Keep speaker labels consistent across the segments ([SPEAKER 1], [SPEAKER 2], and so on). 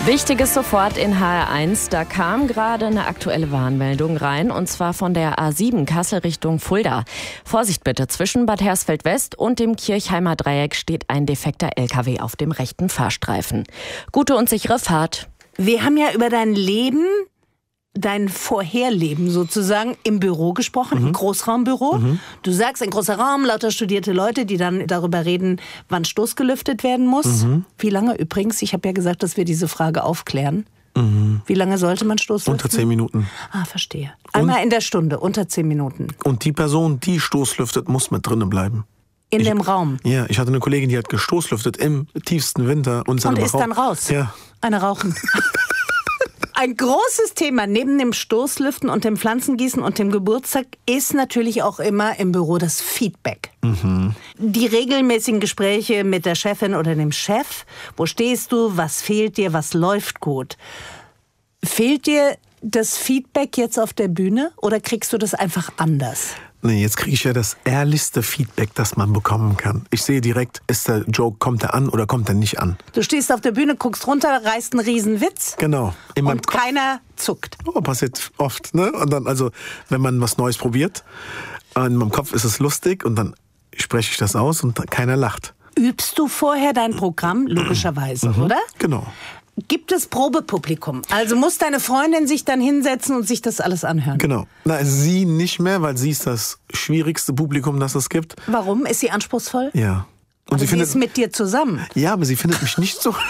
[SPEAKER 1] Wichtiges sofort in HR1. Da kam gerade eine aktuelle Warnmeldung rein, und zwar von der A7 Kassel Richtung Fulda. Vorsicht bitte, zwischen Bad Hersfeld West und dem Kirchheimer Dreieck steht ein defekter LKW auf dem rechten Fahrstreifen. Gute und sichere Fahrt.
[SPEAKER 2] Wir haben ja über dein Leben, dein Vorherleben sozusagen im Büro gesprochen, im Großraumbüro. Du sagst, ein großer Raum, lauter studierte Leute, die dann darüber reden, wann Stoß gelüftet werden muss. Wie lange übrigens? Ich habe ja gesagt, dass wir diese Frage aufklären. Wie lange sollte man Stoß lüften?
[SPEAKER 3] Unter 10 Minuten.
[SPEAKER 2] Ah, verstehe. Einmal in der Stunde, unter 10 Minuten.
[SPEAKER 3] Und die Person, die Stoß lüftet, muss mit drinnen bleiben.
[SPEAKER 2] In dem Raum?
[SPEAKER 3] Ja, ich hatte eine Kollegin, die hat gestoßlüftet im tiefsten Winter. Und
[SPEAKER 2] ist dann raus?
[SPEAKER 3] Ja.
[SPEAKER 2] Eine rauchen. Ein großes Thema neben dem Stoßlüften und dem Pflanzengießen und dem Geburtstag ist natürlich auch immer im Büro das Feedback. Die regelmäßigen Gespräche mit der Chefin oder dem Chef. Wo stehst du? Was fehlt dir? Was läuft gut? Fehlt dir das Feedback jetzt auf der Bühne oder kriegst du das einfach anders?
[SPEAKER 3] Nee, jetzt kriege ich ja das ehrlichste Feedback, das man bekommen kann. Ich sehe direkt, ist der Joke, kommt er an oder kommt er nicht an?
[SPEAKER 2] Du stehst auf der Bühne, guckst runter, reißt einen Riesenwitz.
[SPEAKER 3] Genau.
[SPEAKER 2] Und keiner zuckt.
[SPEAKER 3] Oh, passiert oft, ne? Und dann, also, wenn man was Neues probiert, in meinem Kopf ist es lustig und dann spreche ich das aus und keiner lacht.
[SPEAKER 2] Übst du vorher dein Programm? Logischerweise, oder?
[SPEAKER 3] Genau.
[SPEAKER 2] Gibt es Probepublikum? Also muss deine Freundin sich dann hinsetzen und sich das alles anhören?
[SPEAKER 3] Genau. Na, sie nicht mehr, weil sie ist das schwierigste Publikum, das es gibt.
[SPEAKER 2] Warum? Ist sie anspruchsvoll?
[SPEAKER 3] Ja.
[SPEAKER 2] Und sie ist mit dir zusammen?
[SPEAKER 3] Ja, aber sie findet mich nicht so...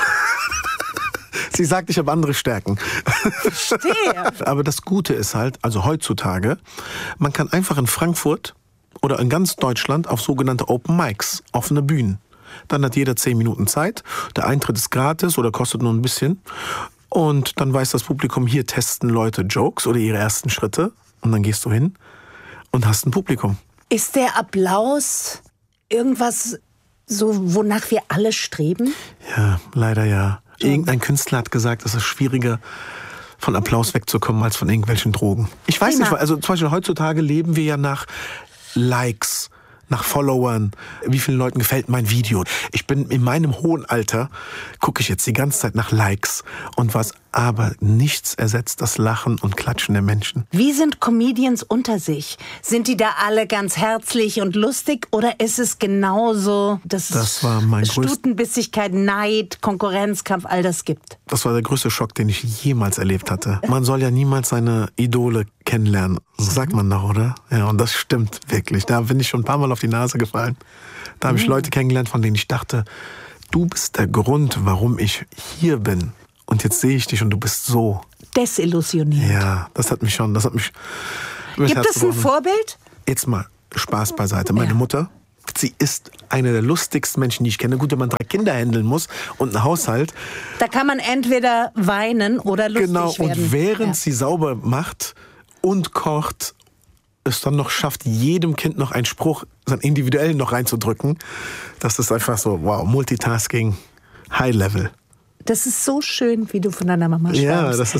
[SPEAKER 3] Sie sagt, ich habe andere Stärken.
[SPEAKER 2] Verstehe.
[SPEAKER 3] Aber das Gute ist halt, also heutzutage, man kann einfach in Frankfurt oder in ganz Deutschland auf sogenannte Open Mics, offene Bühnen. Dann hat jeder 10 Minuten Zeit. Der Eintritt ist gratis oder kostet nur ein bisschen. Und dann weiß das Publikum, hier testen Leute Jokes oder ihre ersten Schritte. Und dann gehst du hin und hast ein Publikum.
[SPEAKER 2] Ist der Applaus irgendwas, so wonach wir alle streben?
[SPEAKER 3] Ja, leider ja. Irgendein Künstler hat gesagt, es ist schwieriger, von Applaus wegzukommen, als von irgendwelchen Drogen. Ich weiß nicht, also zum Beispiel heutzutage leben wir ja nach Likes, nach Followern, wie vielen Leuten gefällt mein Video. Ich bin in meinem hohen Alter, gucke ich jetzt die ganze Zeit nach Likes und was, aber nichts ersetzt das Lachen und Klatschen der Menschen.
[SPEAKER 2] Wie sind Comedians unter sich? Sind die da alle ganz herzlich und lustig oder ist es genauso, dass
[SPEAKER 3] das war mein
[SPEAKER 2] Stutenbissigkeit, Neid, Konkurrenzkampf, all das gibt?
[SPEAKER 3] Das war der größte Schock, den ich jemals erlebt hatte. Man soll ja niemals seine Idole kennenlernen, sagt man doch, oder? Ja, und das stimmt wirklich. Da bin ich schon ein paar Mal auf die Nase gefallen. Da habe ich Leute kennengelernt, von denen ich dachte, du bist der Grund, warum ich hier bin. Und jetzt sehe ich dich und du bist so
[SPEAKER 2] desillusioniert.
[SPEAKER 3] Ja, das hat mich
[SPEAKER 2] Gibt es ein Vorbild?
[SPEAKER 3] Jetzt mal Spaß beiseite. Meine Mutter, sie ist eine der lustigsten Menschen, die ich kenne. Gut, wenn man 3 Kinder handeln muss und einen Haushalt.
[SPEAKER 2] Da kann man entweder weinen oder lustig werden.
[SPEAKER 3] Genau, und während sie sauber macht und kocht, es dann noch schafft, jedem Kind noch einen Spruch, seinen individuellen noch reinzudrücken, das ist einfach so, wow, Multitasking, High Level.
[SPEAKER 2] Das ist so schön, wie du von deiner Mama schreibst.
[SPEAKER 3] Ja, das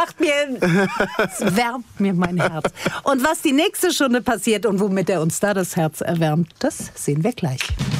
[SPEAKER 2] wärmt mir mein Herz. Und was die nächste Stunde passiert und womit er uns da das Herz erwärmt, das sehen wir gleich.